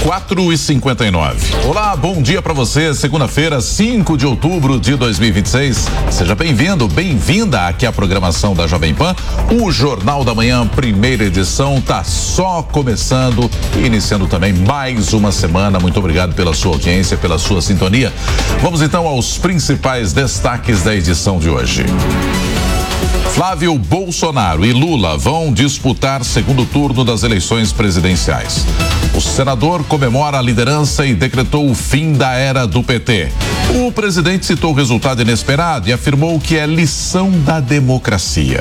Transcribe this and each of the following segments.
4h59. Olá, bom dia para você. Segunda-feira, 5 de outubro de 2026. Seja bem-vindo, bem-vinda aqui à programação da Jovem Pan. O Jornal da Manhã, primeira edição, tá só começando e iniciando também mais uma semana. Muito obrigado pela sua audiência, pela sua sintonia. Vamos então aos principais destaques da edição de hoje. Flávio Bolsonaro e Lula vão disputar segundo turno das eleições presidenciais. O senador comemora a liderança e decretou o fim da era do PT. O presidente citou o resultado inesperado e afirmou que é lição da democracia.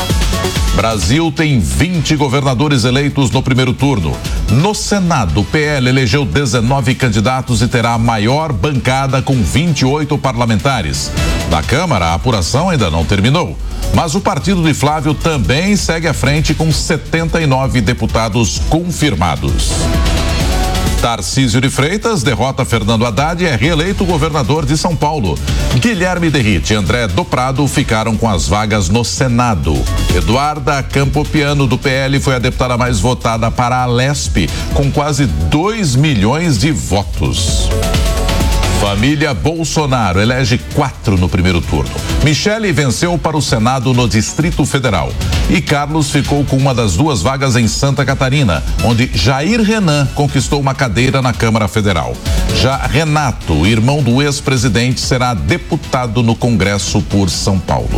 Brasil tem 20 governadores eleitos no primeiro turno. No Senado, o PL elegeu 19 candidatos e terá a maior bancada com 28 parlamentares. Na Câmara, a apuração ainda não terminou. Mas o partido de Flávio também segue à frente com 79 deputados confirmados. Tarcísio de Freitas derrota Fernando Haddad e é reeleito governador de São Paulo. Guilherme Derrite e André do Prado ficaram com as vagas no Senado. Eduarda Campopiano, do PL, foi a deputada mais votada para a Alesp, com quase 2 milhões de votos. Família Bolsonaro elege 4 no primeiro turno. Michele venceu para o Senado no Distrito Federal. E Carlos ficou com uma das 2 vagas em Santa Catarina, onde Jair Renan conquistou uma cadeira na Câmara Federal. Já Renato, irmão do ex-presidente, será deputado no Congresso por São Paulo.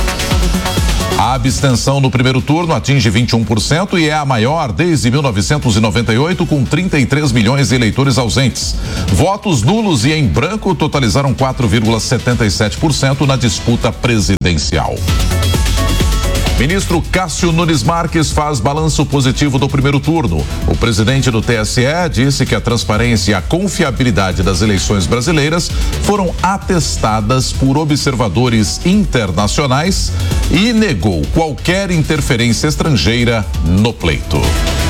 A abstenção no primeiro turno atinge 21% e é a maior desde 1998, com 33 milhões de eleitores ausentes. Votos nulos e em branco totalizaram 4,77% na disputa presidencial. Ministro Cássio Nunes Marques faz balanço positivo do primeiro turno. O presidente do TSE disse que a transparência e a confiabilidade das eleições brasileiras foram atestadas por observadores internacionais e negou qualquer interferência estrangeira no pleito.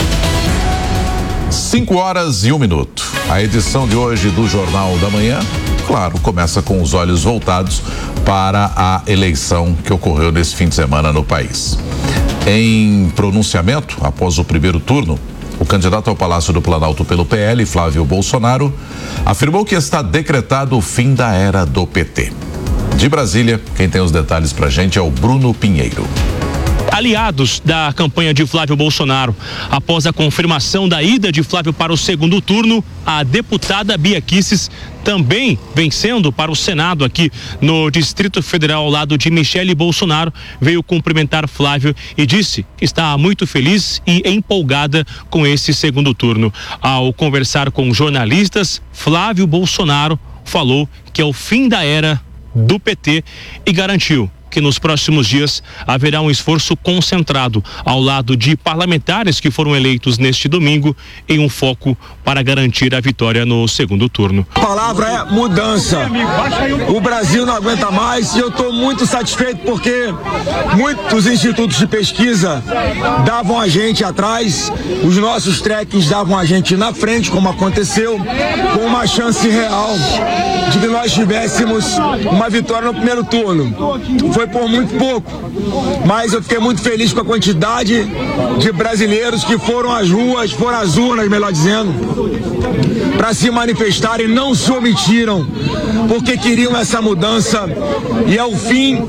5h01. A edição de hoje do Jornal da Manhã, claro, começa com os olhos voltados para a eleição que ocorreu nesse fim de semana no país. Em pronunciamento, após o primeiro turno, o candidato ao Palácio do Planalto pelo PL, Flávio Bolsonaro, afirmou que está decretado o fim da era do PT. De Brasília, quem tem os detalhes pra gente é o Bruno Pinheiro. Aliados da campanha de Flávio Bolsonaro. Após a confirmação da ida de Flávio para o segundo turno, a deputada Bia Kicis, também vencendo para o Senado aqui no Distrito Federal ao lado de Michele Bolsonaro, veio cumprimentar Flávio e disse que está muito feliz e empolgada com esse segundo turno. Ao conversar com jornalistas, Flávio Bolsonaro falou que é o fim da era do PT e garantiu que nos próximos dias haverá um esforço concentrado ao lado de parlamentares que foram eleitos neste domingo em um foco para garantir a vitória no segundo turno. A palavra é mudança. O Brasil não aguenta mais e eu estou muito satisfeito porque muitos institutos de pesquisa davam a gente atrás, os nossos trackings davam a gente na frente, como aconteceu, com uma chance real de que nós tivéssemos uma vitória no primeiro turno. Foi por muito pouco, mas eu fiquei muito feliz com a quantidade de brasileiros que foram às ruas, foram às urnas, melhor dizendo, para se manifestarem, não se omitiram, porque queriam essa mudança e é o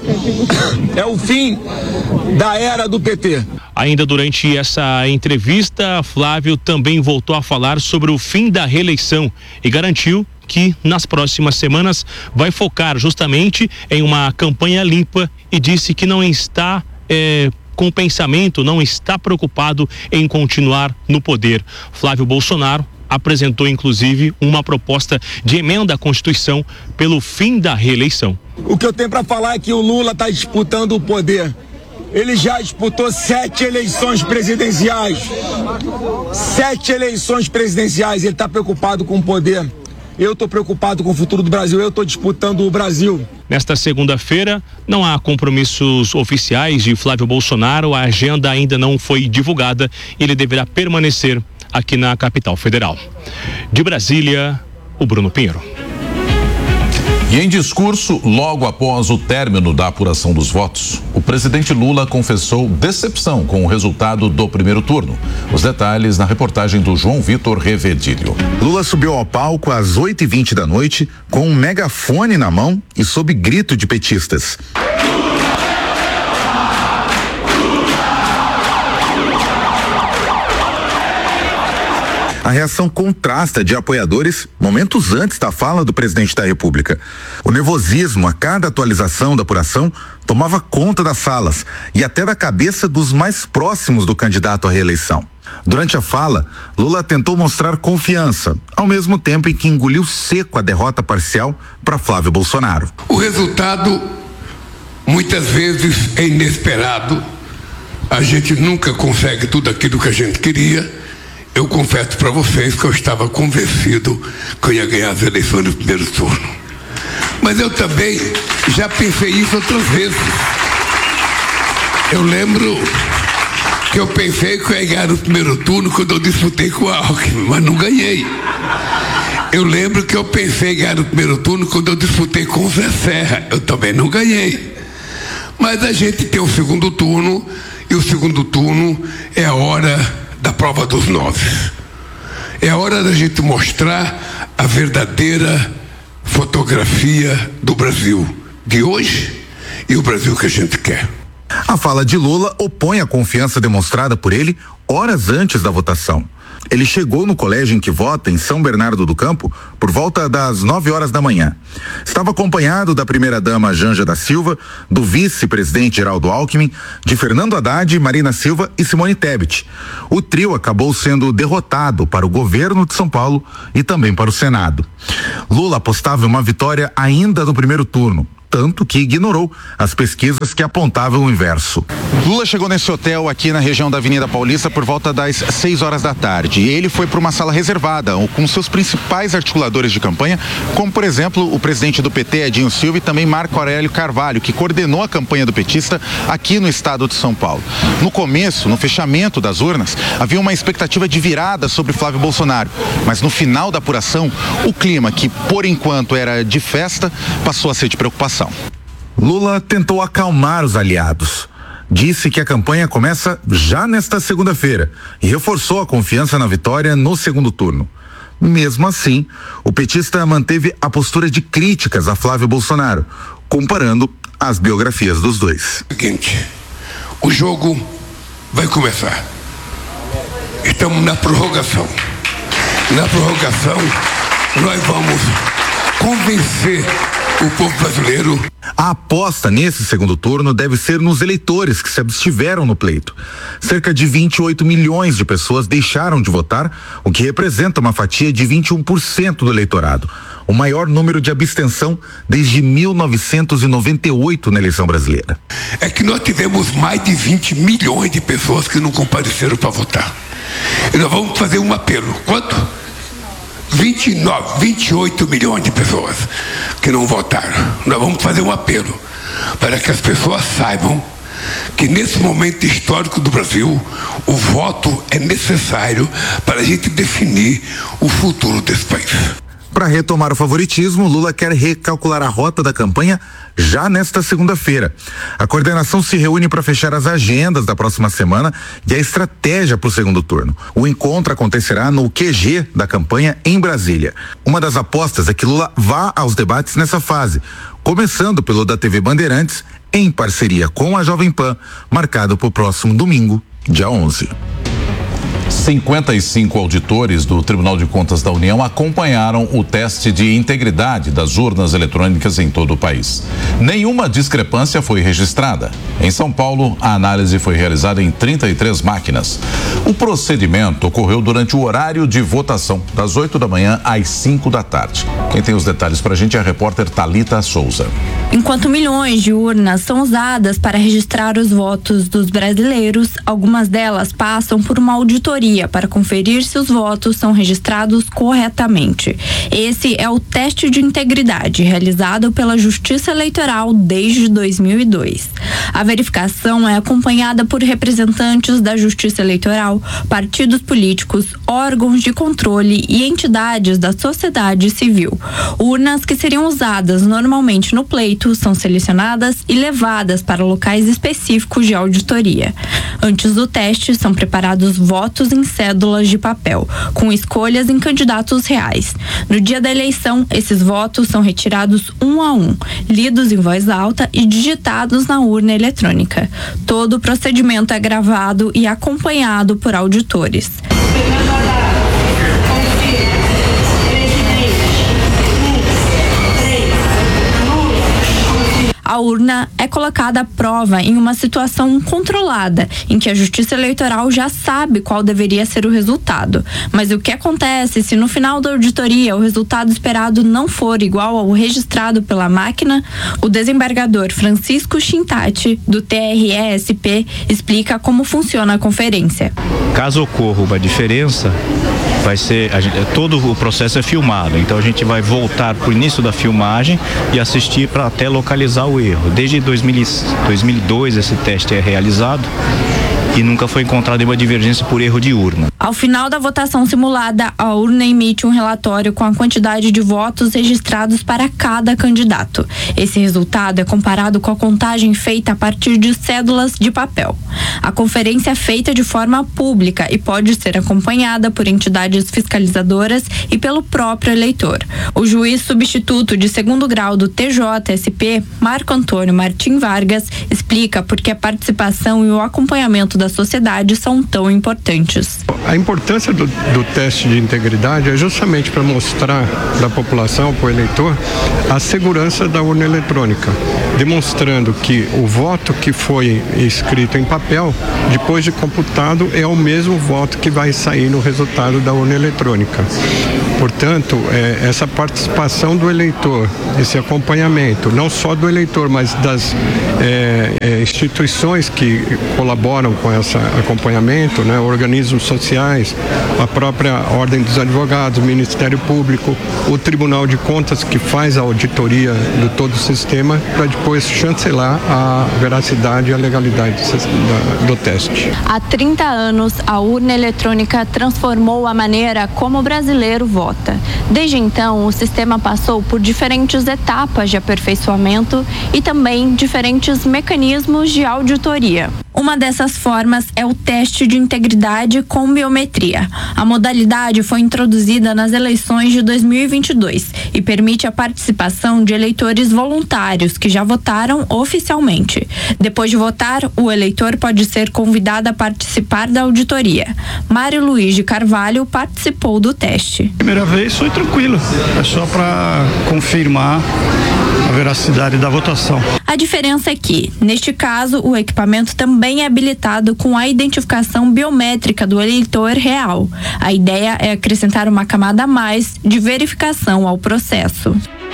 fim da era do PT. Ainda durante essa entrevista, Flávio também voltou a falar sobre o fim da reeleição e garantiu que nas próximas semanas vai focar justamente em uma campanha limpa e disse que não está com pensamento, não está preocupado em continuar no poder. Flávio Bolsonaro apresentou inclusive uma proposta de emenda à Constituição pelo fim da reeleição. O que eu tenho para falar é que o Lula está disputando o poder. Ele já disputou 7 eleições presidenciais. 7 eleições presidenciais. Ele está preocupado com o poder. Eu estou preocupado com o futuro do Brasil, eu estou disputando o Brasil. Nesta segunda-feira, não há compromissos oficiais de Flávio Bolsonaro, a agenda ainda não foi divulgada e ele deverá permanecer aqui na capital federal. De Brasília, o Bruno Pinheiro. E em discurso, logo após o término da apuração dos votos, o presidente Lula confessou decepção com o resultado do primeiro turno. Os detalhes na reportagem do João Vitor Revedilho. Lula subiu ao palco às 8h20 da noite com um megafone na mão e sob grito de petistas. A reação contrasta de apoiadores momentos antes da fala do presidente da República. O nervosismo a cada atualização da apuração tomava conta das salas e até da cabeça dos mais próximos do candidato à reeleição. Durante a fala, Lula tentou mostrar confiança, ao mesmo tempo em que engoliu seco a derrota parcial para Flávio Bolsonaro. O resultado muitas vezes é inesperado. A gente nunca consegue tudo aquilo que a gente queria. Eu confesso para vocês que eu estava convencido que eu ia ganhar as eleições no primeiro turno. Mas eu também já pensei isso outras vezes. Eu lembro que eu pensei que eu ia ganhar no primeiro turno quando eu disputei com o Alckmin, mas não ganhei. Eu lembro que eu pensei em ganhar no primeiro turno quando eu disputei com o Zé Serra. Eu também não ganhei. Mas a gente tem o segundo turno, e o segundo turno é a hora da prova dos 9. É a hora da gente mostrar a verdadeira fotografia do Brasil de hoje e o Brasil que a gente quer. A fala de Lula opõe a confiança demonstrada por ele horas antes da votação. Ele chegou no colégio em que vota, em São Bernardo do Campo, por volta das 9h da manhã. Estava acompanhado da primeira-dama Janja da Silva, do vice-presidente Geraldo Alckmin, de Fernando Haddad, Marina Silva e Simone Tebet. O trio acabou sendo derrotado para o governo de São Paulo e também para o Senado. Lula apostava em uma vitória ainda no primeiro turno, tanto que ignorou as pesquisas que apontavam o inverso. Lula chegou nesse hotel aqui na região da Avenida Paulista por volta das 6h da tarde. E ele foi para uma sala reservada com seus principais articuladores de campanha, como por exemplo o presidente do PT, Edinho Silva, e também Marco Aurélio Carvalho, que coordenou a campanha do petista aqui no estado de São Paulo. No começo, no fechamento das urnas, havia uma expectativa de virada sobre Flávio Bolsonaro, mas no final da apuração, o clima, que por enquanto era de festa, passou a ser de preocupação. Lula tentou acalmar os aliados. Disse que a campanha começa já nesta segunda-feira e reforçou a confiança na vitória no segundo turno. Mesmo assim, o petista manteve a postura de críticas a Flávio Bolsonaro, comparando as biografias dos dois. Seguinte, o jogo vai começar. Estamos na prorrogação. Na prorrogação, nós vamos convencer o povo brasileiro. A aposta nesse segundo turno deve ser nos eleitores que se abstiveram no pleito. Cerca de 28 milhões de pessoas deixaram de votar, o que representa uma fatia de 21% do eleitorado, o maior número de abstenção desde 1998 na eleição brasileira. É que nós tivemos mais de 20 milhões de pessoas que não compareceram para votar. E nós vamos fazer um apelo. Quanto? 28 milhões de pessoas que não votaram. Nós vamos fazer um apelo para que as pessoas saibam que nesse momento histórico do Brasil, o voto é necessário para a gente definir o futuro desse país. Para retomar o favoritismo, Lula quer recalcular a rota da campanha já nesta segunda-feira. A coordenação se reúne para fechar as agendas da próxima semana e a estratégia para o segundo turno. O encontro acontecerá no QG da campanha em Brasília. Uma das apostas é que Lula vá aos debates nessa fase, começando pelo da TV Bandeirantes, em parceria com a Jovem Pan, marcado para o próximo domingo, dia 11. 55 auditores do Tribunal de Contas da União acompanharam o teste de integridade das urnas eletrônicas em todo o país. Nenhuma discrepância foi registrada. Em São Paulo, a análise foi realizada em 33 máquinas. O procedimento ocorreu durante o horário de votação, das 8 da manhã às 5 da tarde. Quem tem os detalhes pra gente é a repórter Thalita Souza. Enquanto milhões de urnas são usadas para registrar os votos dos brasileiros, algumas delas passam por uma auditoria auditoria para conferir se os votos são registrados corretamente. Esse é o teste de integridade realizado pela Justiça Eleitoral desde 2002. A verificação é acompanhada por representantes da Justiça Eleitoral, partidos políticos, órgãos de controle e entidades da sociedade civil. Urnas que seriam usadas normalmente no pleito são selecionadas e levadas para locais específicos de auditoria. Antes do teste, são preparados votos em cédulas de papel, com escolhas em candidatos reais. No dia da eleição, esses votos são retirados um a um, lidos em voz alta e digitados na urna eletrônica. Todo o procedimento é gravado e acompanhado por auditores. A urna é colocada à prova em uma situação controlada, em que a Justiça Eleitoral já sabe qual deveria ser o resultado. Mas o que acontece se no final da auditoria o resultado esperado não for igual ao registrado pela máquina? O desembargador Francisco Chintati, do TRE-SP, explica como funciona a conferência. Caso ocorra uma diferença, todo o processo é filmado, então a gente vai voltar para o início da filmagem e assistir para até localizar o erro. Desde 2002 esse teste é realizado e nunca foi encontrada uma divergência por erro de urna. Ao final da votação simulada, a urna emite um relatório com a quantidade de votos registrados para cada candidato. Esse resultado é comparado com a contagem feita a partir de cédulas de papel. A conferência é feita de forma pública e pode ser acompanhada por entidades fiscalizadoras e pelo próprio eleitor. O juiz substituto de segundo grau do TJSP, Marco Antônio Martim Vargas, explica por que a participação e o acompanhamento da sociedade são tão importantes. A importância do teste de integridade é justamente para mostrar para a população, para o eleitor, a segurança da urna eletrônica, demonstrando que o voto que foi escrito em papel, depois de computado, é o mesmo voto que vai sair no resultado da urna eletrônica. Portanto, essa participação do eleitor, esse acompanhamento, não só do eleitor, mas das instituições que colaboram com esse acompanhamento, né, organismos sociais, a própria Ordem dos Advogados, o Ministério Público, o Tribunal de Contas, que faz a auditoria de todo o sistema, para depois chancelar a veracidade e a legalidade do teste. Há 30 anos, a urna eletrônica transformou a maneira como o brasileiro vota. Desde então, o sistema passou por diferentes etapas de aperfeiçoamento e também diferentes mecanismos de auditoria. Uma dessas formas é o teste de integridade com biometria. A modalidade foi introduzida nas eleições de 2022 e permite a participação de eleitores voluntários que já votaram oficialmente. Depois de votar, o eleitor pode ser convidado a participar da auditoria. Mário Luiz de Carvalho participou do teste. Primeira vez foi tranquilo, é só para confirmar a veracidade da votação. A diferença é que, neste caso, o equipamento também é habilitado com a identificação biométrica do eleitor real. A ideia é acrescentar uma camada a mais de verificação ao processo.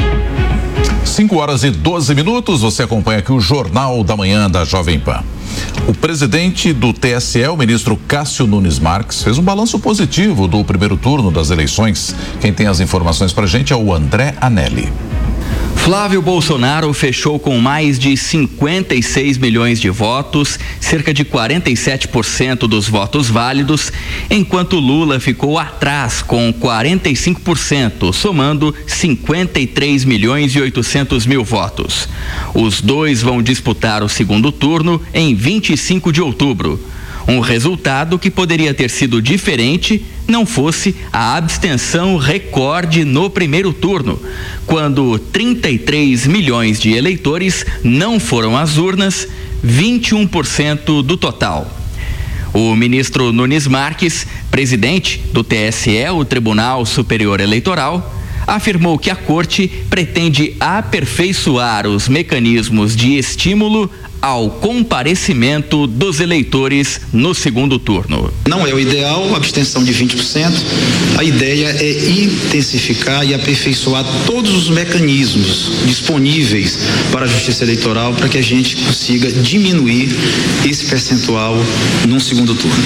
5h12, você acompanha aqui o Jornal da Manhã da Jovem Pan. O presidente do TSE, o ministro Cássio Nunes Marques, fez um balanço positivo do primeiro turno das eleições. Quem tem as informações pra gente é o André Anelli. Flávio Bolsonaro fechou com mais de 56 milhões de votos, cerca de 47% dos votos válidos, enquanto Lula ficou atrás com 45%, somando 53 milhões e 800 mil votos. Os dois vão disputar o segundo turno em 25 de outubro. Um resultado que poderia ter sido diferente não fosse a abstenção recorde no primeiro turno, quando 33 milhões de eleitores não foram às urnas, 21% do total. O ministro Nunes Marques, presidente do TSE, o Tribunal Superior Eleitoral, afirmou que a corte pretende aperfeiçoar os mecanismos de estímulo ao comparecimento dos eleitores no segundo turno. Não é o ideal a abstenção de 20%. A ideia é intensificar e aperfeiçoar todos os mecanismos disponíveis para a Justiça Eleitoral para que a gente consiga diminuir esse percentual no segundo turno.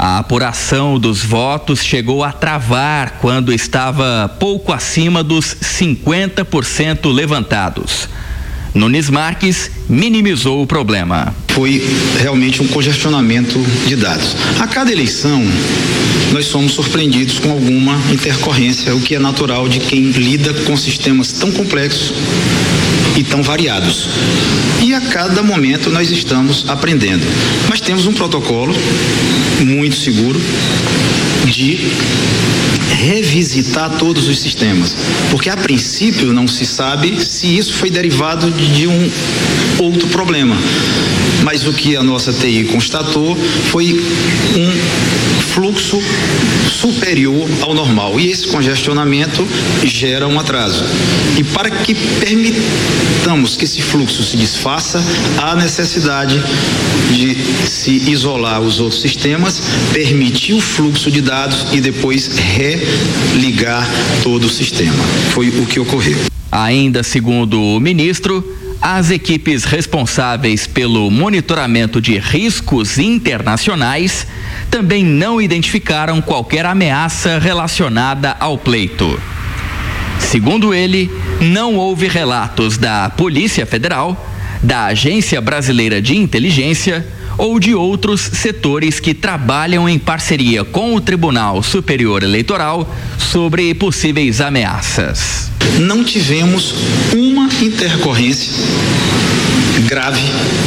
A apuração dos votos chegou a travar quando estava pouco acima dos 50% levantados. Nunes Marques minimizou o problema. Foi realmente um congestionamento de dados. A cada eleição, nós somos surpreendidos com alguma intercorrência, o que é natural de quem lida com sistemas tão complexos e tão variados. E a cada momento nós estamos aprendendo. Mas temos um protocolo muito seguro de revisitar todos os sistemas, porque a princípio não se sabe se isso foi derivado de um outro problema, mas o que a nossa TI constatou foi um fluxo superior ao normal, e esse congestionamento gera um atraso. E para que permitamos que esse fluxo se desfaça, há necessidade de se isolar os outros sistemas, permitir o fluxo de dados e depois religar todo o sistema. Foi o que ocorreu. Ainda segundo o ministro, as equipes responsáveis pelo monitoramento de riscos internacionais também não identificaram qualquer ameaça relacionada ao pleito. Segundo ele, não houve relatos da Polícia Federal, da Agência Brasileira de Inteligência ou de outros setores que trabalham em parceria com o Tribunal Superior Eleitoral sobre possíveis ameaças. Não tivemos uma intercorrência grave,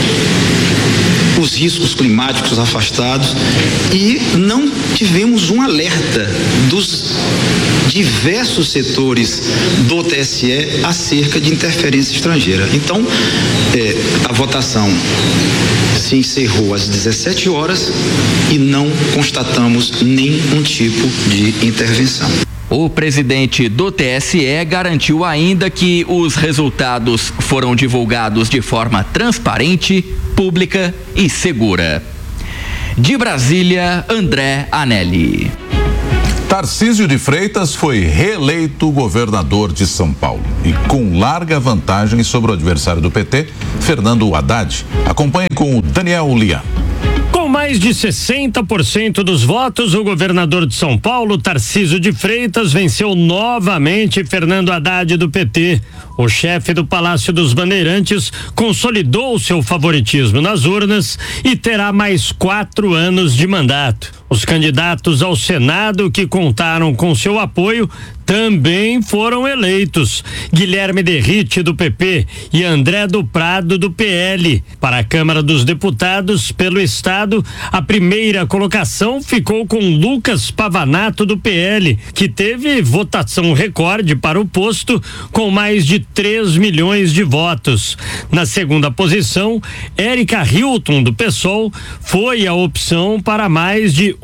os riscos climáticos afastados, e não tivemos um alerta dos diversos setores do TSE acerca de interferência estrangeira. Então, a votação se encerrou às 17 horas e não constatamos nenhum tipo de intervenção. O presidente do TSE garantiu ainda que os resultados foram divulgados de forma transparente, pública e segura. De Brasília, André Anelli. Tarcísio de Freitas foi reeleito governador de São Paulo e com larga vantagem sobre o adversário do PT, Fernando Haddad. Acompanhe com o Daniel Lian. Com mais de 60% dos votos, o governador de São Paulo, Tarcísio de Freitas, venceu novamente Fernando Haddad do PT. O chefe do Palácio dos Bandeirantes consolidou seu favoritismo nas urnas e terá mais 4 anos de mandato. Os candidatos ao Senado que contaram com seu apoio também foram eleitos. Guilherme Derrite, do PP, e André do Prado, do PL. Para a Câmara dos Deputados, pelo Estado, a primeira colocação ficou com Lucas Pavanato, do PL, que teve votação recorde para o posto, com mais de 3 milhões de votos. Na segunda posição, Érica Hilton, do PSOL, foi a opção para mais de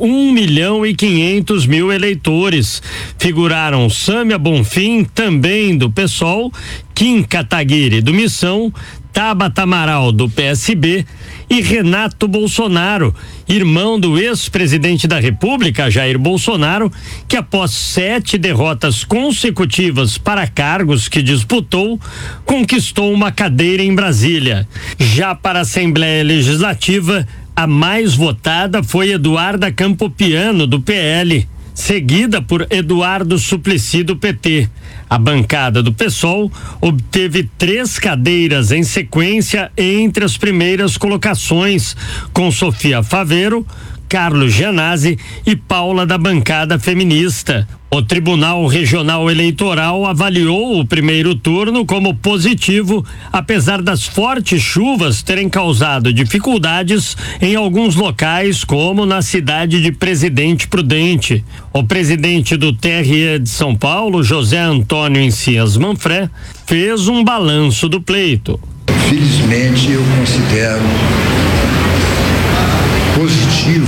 1.500.000 eleitores. Figuraram Sâmia Bonfim, também do PSOL, Kim Kataguiri, do Missão, Tabata Amaral, do PSB, e Renato Bolsonaro, irmão do ex-presidente da República, Jair Bolsonaro, que após 7 derrotas consecutivas para cargos que disputou, conquistou uma cadeira em Brasília. Já para a Assembleia Legislativa, a mais votada foi Eduarda Campopiano, do PL, seguida por Eduardo Suplicy, do PT. A bancada do PSOL obteve 3 cadeiras em sequência entre as primeiras colocações, com Sofia Faveiro, Carlos Gianazzi e Paula, da bancada feminista. O Tribunal Regional Eleitoral avaliou o primeiro turno como positivo, apesar das fortes chuvas terem causado dificuldades em alguns locais, como na cidade de Presidente Prudente. O presidente do TRE de São Paulo, José Antônio Encias Manfré, fez um balanço do pleito. Felizmente, eu considero positivo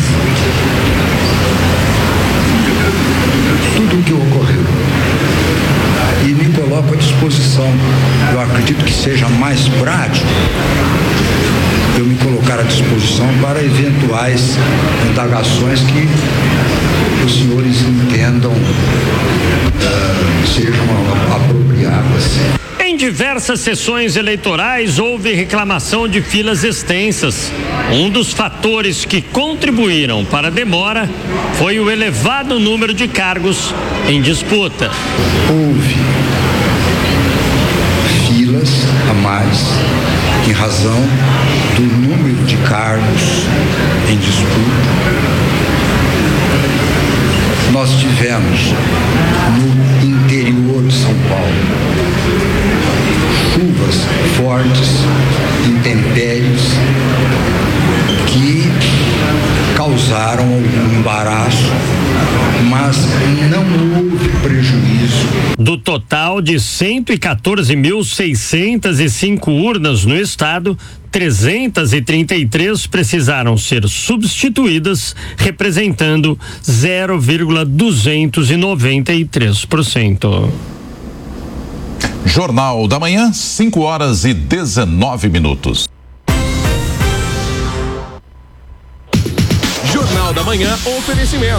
tudo o que ocorreu e me coloco à disposição. Eu acredito que seja mais prático eu me colocar à disposição para eventuais indagações que os senhores entendam sejam apropriadas. Em diversas sessões eleitorais houve reclamação de filas extensas. Um dos fatores que contribuíram para a demora foi o elevado número de cargos em disputa. Houve filas a mais em razão do número de cargos em disputa. Nós tivemos no interior de São Paulo chuvas fortes, intempéries que causaram algum embaraço, mas não houve prejuízo. Do total de 114.605 urnas no estado, 333 precisaram ser substituídas, representando 0,293%. Jornal da Manhã, 5h19. Jornal da Manhã, oferecimento.